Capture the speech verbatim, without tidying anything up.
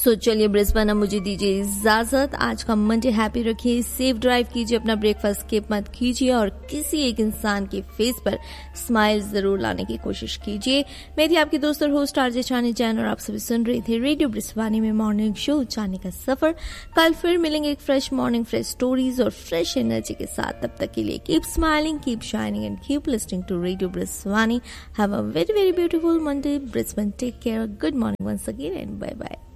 सो चलिए ब्रिस्बेन, अब मुझे दीजिए इजाजत। आज का मंडे हैप्पी रखिए, सेफ ड्राइव कीजिए, अपना ब्रेकफास्ट स्किप मत कीजिए और किसी एक इंसान के फेस पर स्माइल जरूर लाने की कोशिश कीजिए। मैं थी आपकी दोस्त और होस्ट आरजे चानी जैन और आप सभी सुन रहे थे रेडियो ब्रिस्वानी में मॉर्निंग शो चानी का सफर। कल फिर मिलेंगे एक फ्रेश मॉर्निंग, फ्रेश स्टोरीज और फ्रेश एनर्जी के साथ। तब तक के लिए keep smiling, keep shining and keep listening to radio ब्रिस्वानी। Have a very very beautiful Monday Brisbane. Take care, good morning once again and bye bye.